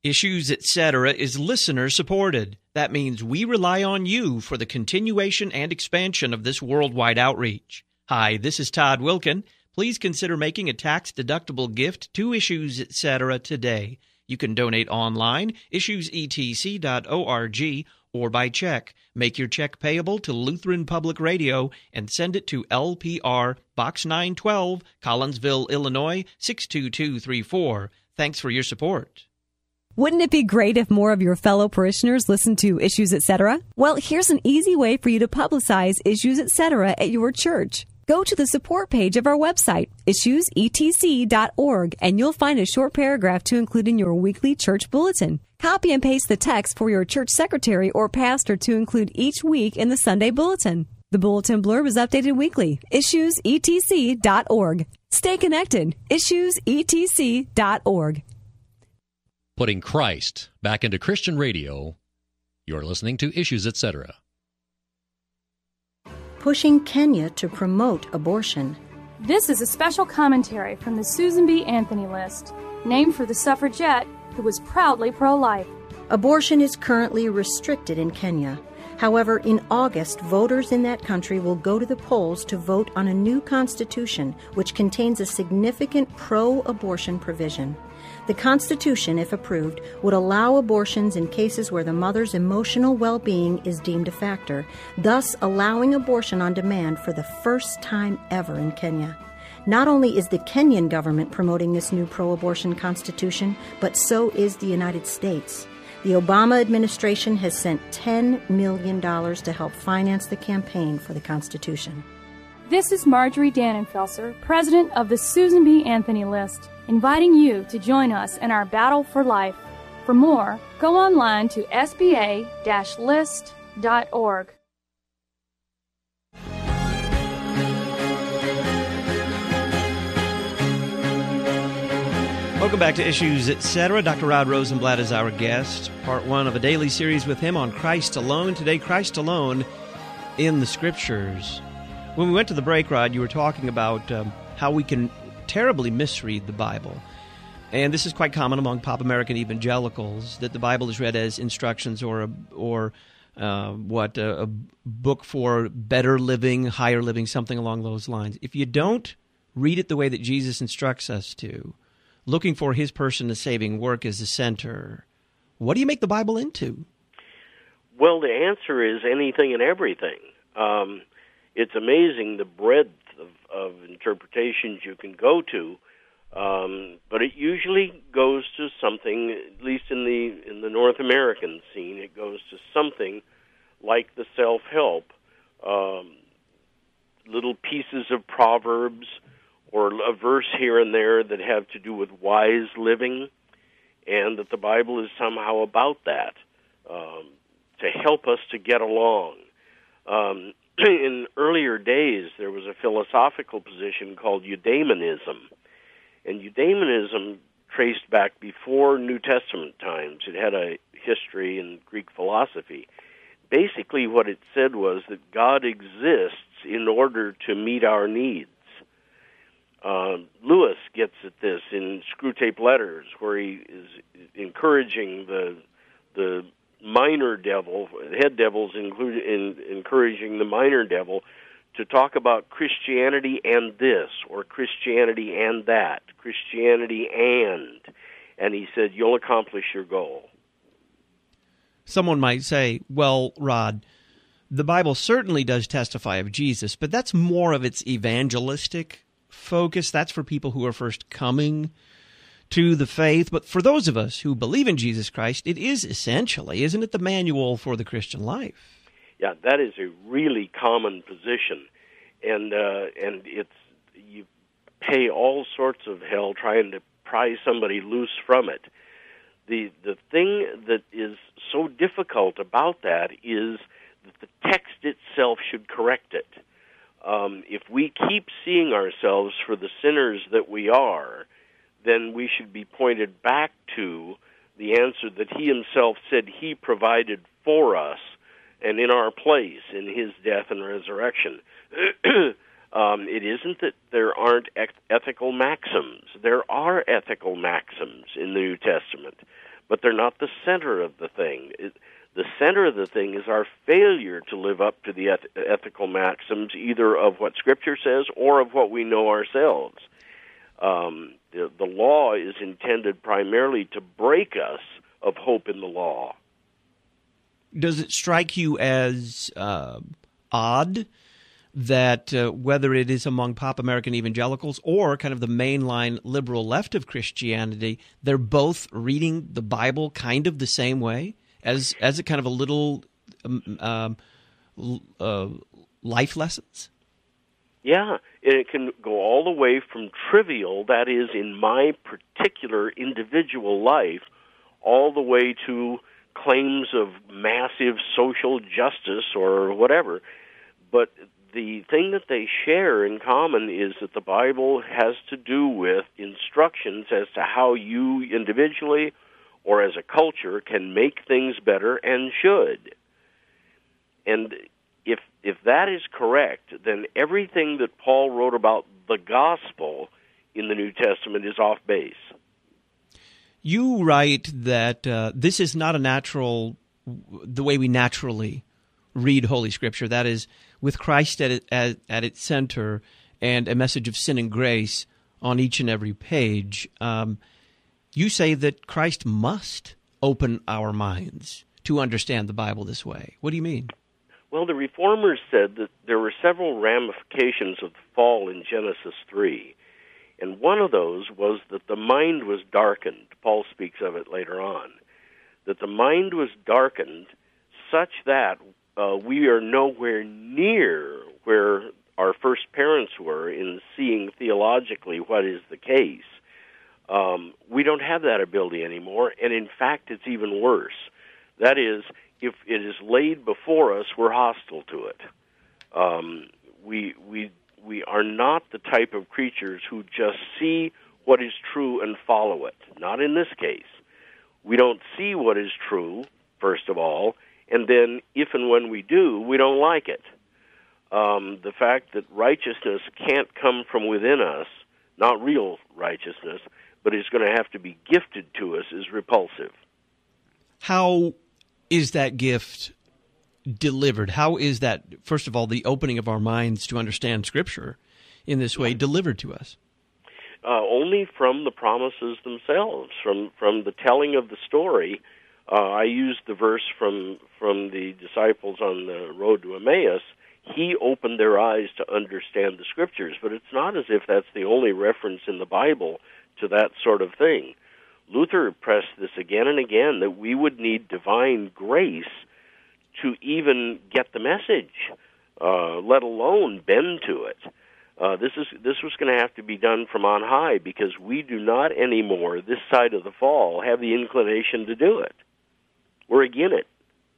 Issues, Etc. is listener-supported. That means we rely on you for the continuation and expansion of this worldwide outreach. Hi, this is Todd Wilkin. Please consider making a tax-deductible gift to Issues, Etc. today. You can donate online, issuesetc.org, or by check. Make your check payable to Lutheran Public Radio and send it to LPR, Box 912, Collinsville, Illinois, 62234. Thanks for your support. Wouldn't it be great if more of your fellow parishioners listened to Issues, Etc.? Well, here's an easy way for you to publicize Issues, Etc. at your church. Go to the support page of our website, issuesetc.org, and you'll find a short paragraph to include in your weekly church bulletin. Copy and paste the text for your church secretary or pastor to include each week in the Sunday bulletin. The bulletin blurb is updated weekly. issuesetc.org. Stay connected. issuesetc.org. Putting Christ back into Christian radio. You're listening to Issues, Etc. Pushing Kenya to promote abortion. This is a special commentary from the Susan B. Anthony list, named for the suffragette who was proudly pro-life. Abortion is currently restricted in Kenya. However, in August, voters in that country will go to the polls to vote on a new constitution which contains a significant pro-abortion provision. The Constitution, if approved, would allow abortions in cases where the mother's emotional well-being is deemed a factor, thus allowing abortion on demand for the first time ever in Kenya. Not only is the Kenyan government promoting this new pro-abortion constitution, but so is the United States. The Obama administration has sent $10 million to help finance the campaign for the Constitution. This is Marjorie Dannenfelser, president of the Susan B. Anthony list, inviting you to join us in our battle for life. For more, go online to sba-list.org. Welcome back to Issues, Etc. Dr. Rod Rosenblatt is our guest. Part one of a daily series with him on Christ alone. Today, Christ alone in the Scriptures. When we went to the break, Rod, you were talking about how we can terribly misread the Bible. And this is quite common among pop American evangelicals, that the Bible is read as instructions or a book for better living, higher living, something along those lines. If you don't read it the way that Jesus instructs us to, looking for his person and saving work as the center, what do you make the Bible into? Well, the answer is anything and everything. It's amazing the breadth of interpretations you can go to, but it usually goes to something, at least in the North American scene, it goes to something like the self-help, little pieces of Proverbs or a verse here and there that have to do with wise living, and that the Bible is somehow about that, to help us to get along. In earlier days, there was a philosophical position called eudaimonism, and eudaimonism traced back before New Testament times. It had a history in Greek philosophy. Basically, what it said was that God exists in order to meet our needs. Lewis gets at this in Screwtape Letters, where he is encouraging the minor devil, head devils encouraging the minor devil to talk about Christianity and this, or Christianity and that, Christianity and he said, you'll accomplish your goal. Someone might say, well, Rod, the Bible certainly does testify of Jesus, but that's more of its evangelistic focus. That's for people who are first coming to the faith. But for those of us who believe in Jesus Christ, it is essentially, isn't it, the manual for the Christian life? Yeah, that is a really common position, and it's, you pay all sorts of hell trying to pry somebody loose from it. The thing that is so difficult about that is that the text itself should correct it. If we keep seeing ourselves for the sinners that we are, then we should be pointed back to the answer that he himself said he provided for us and in our place in his death and resurrection. It isn't that there aren't ethical maxims. There are ethical maxims in the New Testament, but they're not the center of the thing. The center of the thing is our failure to live up to the ethical maxims, either of what Scripture says or of what we know ourselves. The law is intended primarily to break us of hope in the law. Does it strike you as odd that whether it is among pop American evangelicals or kind of the mainline liberal left of Christianity, they're both reading the Bible kind of the same way as a kind of a little life lessons? Yeah, it can go all the way from trivial, that is, in my particular individual life, all the way to claims of massive social justice or whatever. But the thing that they share in common is that the Bible has to do with instructions as to how you individually or as a culture can make things better and should. And if that is correct, then everything that Paul wrote about the gospel in the New Testament is off base. You write that this is not the way we naturally read Holy Scripture. That is, with Christ at its center and a message of sin and grace on each and every page. You say that Christ must open our minds to understand the Bible this way. What do you mean? Well, the Reformers said that there were several ramifications of the fall in Genesis 3, and one of those was that the mind was darkened. Paul speaks of it later on, that the mind was darkened such that we are nowhere near where our first parents were in seeing theologically what is the case. We don't have that ability anymore, and in fact, it's even worse. That is, if it is laid before us, we're hostile to it. We are not the type of creatures who just see what is true and follow it. Not in this case. We don't see what is true, first of all, and then if and when we do, we don't like it. The fact that righteousness can't come from within us, not real righteousness, but is going to have to be gifted to us, is repulsive. How is that gift delivered? How is that, first of all, the opening of our minds to understand Scripture in this way delivered to us? Only from the promises themselves, from the telling of the story. I used the verse from the disciples on the road to Emmaus. He opened their eyes to understand the Scriptures, but it's not as if that's the only reference in the Bible to that sort of thing. Luther pressed this again and again, that we would need divine grace to even get the message, let alone bend to it. This was going to have to be done from on high, because we do not anymore, this side of the fall, have the inclination to do it. We're against it.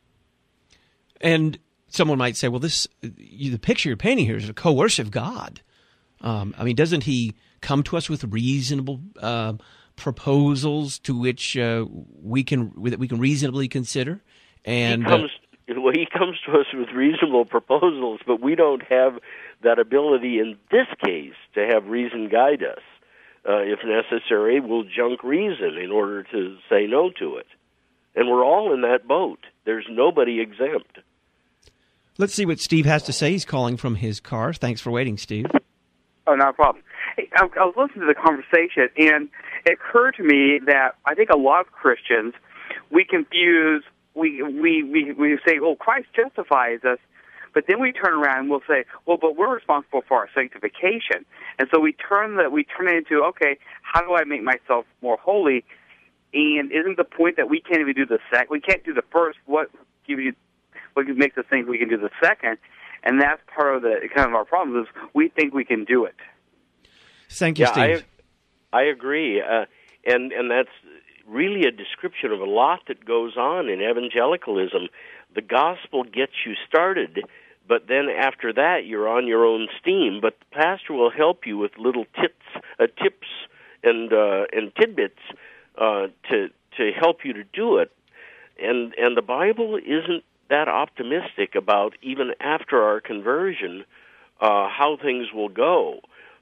And someone might say, well, the picture you're painting here is a coercive God. Doesn't he come to us with reasonable proposals to which we can reasonably consider? And he comes to us with reasonable proposals, but we don't have that ability in this case to have reason guide us. If necessary, we'll junk reason in order to say no to it. And we're all in that boat. There's nobody exempt. Let's see what Steve has to say. He's calling from his car. Thanks for waiting, Steve. Oh, not a problem. Hey, I was listening to the conversation, and it occurred to me that I think a lot of Christians, we confuse, we say, well, Christ justifies us, but then we turn around and we'll say, well, but we're responsible for our sanctification. And so we turn it into, okay, how do I make myself more holy? And isn't the point that we can't even do the second? We can't do the first. What makes us think we can do the second? And that's part of the kind of our problem is we think we can do it. Thank you, Steve. I agree, and that's really a description of a lot that goes on in evangelicalism. The gospel gets you started, but then after that you're on your own steam. But the pastor will help you with little tips and tidbits to help you to do it. And the Bible isn't that optimistic about even after our conversion how things will go.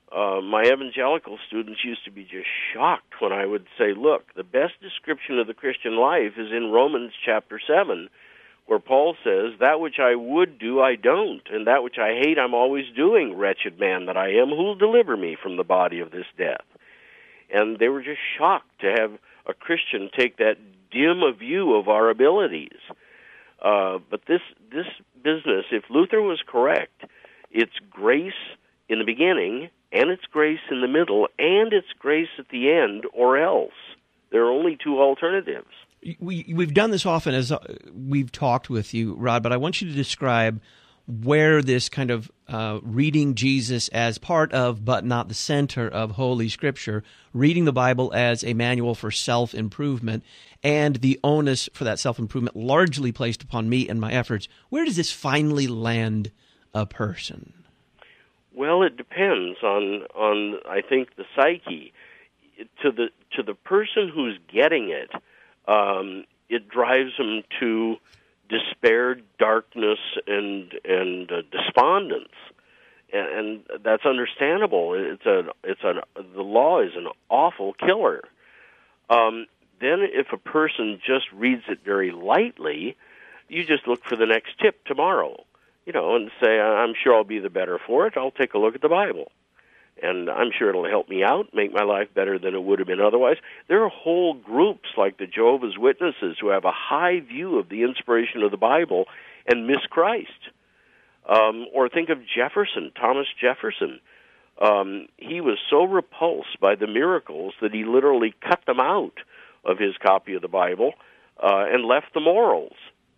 My evangelical students used to be just shocked when I would say, look, the best description of the Christian life is in Romans chapter 7, where Paul says, that which I would do, I don't, and that which I hate, I'm always doing, wretched man that I am, who will deliver me from the body of this death? And they were just shocked to have a Christian take that dim a view of our abilities. But this business, if Luther was correct, it's grace in the beginning, and it's grace in the middle, and it's grace at the end, or else. There are only two alternatives. We've done this often as we've talked with you, Rod, but I want you to describe where this kind of reading Jesus as part of, but not the center of Holy Scripture, reading the Bible as a manual for self-improvement, and the onus for that self-improvement largely placed upon me and my efforts. Where does this finally land a person? Well, it depends on I think, the psyche. To the person who's getting it, it drives them to despair, darkness, and despondence, and that's understandable. The law is an awful killer. Then, if a person just reads it very lightly, you just look for the next tip tomorrow, and say, I'm sure I'll be the better for it. I'll take a look at the Bible. And I'm sure it'll help me out, make my life better than it would have been otherwise. There are whole groups like the Jehovah's Witnesses who have a high view of the inspiration of the Bible and miss Christ. Or think of Jefferson, Thomas Jefferson. He was so repulsed by the miracles that he literally cut them out of his copy of the Bible and left the morals.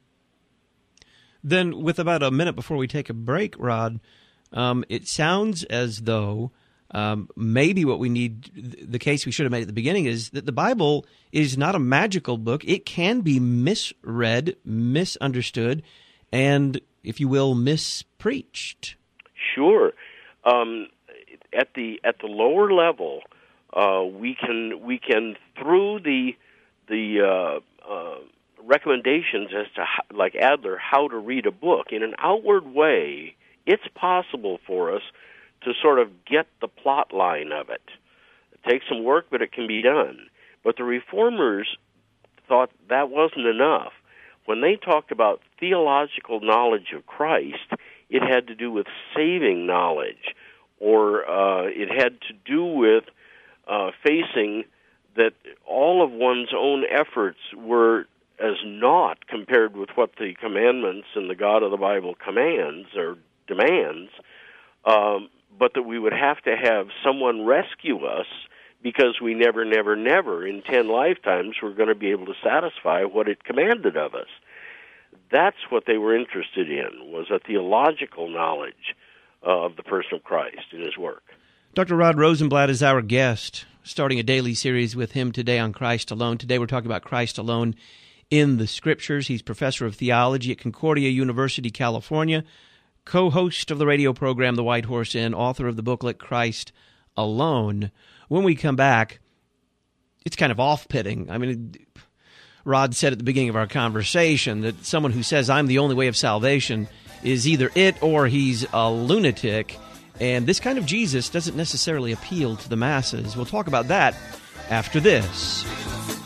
Then, with about a minute before we take a break, Rod, it sounds as though maybe what we need, the case we should have made at the beginning, is that the Bible is not a magical book. It can be misread, misunderstood, and, if you will, mispreached. Sure. At the lower level, we can through the recommendations as to like Adler, how to read a book in an outward way. It's possible for us to sort of get the plot line of it. It takes some work, but it can be done. But the Reformers thought that wasn't enough. When they talked about theological knowledge of Christ, it had to do with saving knowledge, or it had to do with facing that all of one's own efforts were as naught compared with what the commandments and the God of the Bible commands or demands, but that we would have to have someone rescue us because we never in 10 lifetimes were going to be able to satisfy what it commanded of us. That's what they were interested in, was a theological knowledge of the person of Christ and his work. Dr. Rod Rosenblatt is our guest, starting a daily series with him today on Christ Alone. Today we're talking about Christ alone in the Scriptures. He's professor of theology at Concordia University, California, co-host of the radio program The White Horse Inn, author of the booklet Christ Alone. When we come back, it's kind of off-putting. I mean, Rod said at the beginning of our conversation that someone who says, I'm the only way of salvation, is either it or he's a lunatic, and this kind of Jesus doesn't necessarily appeal to the masses. We'll talk about that after this.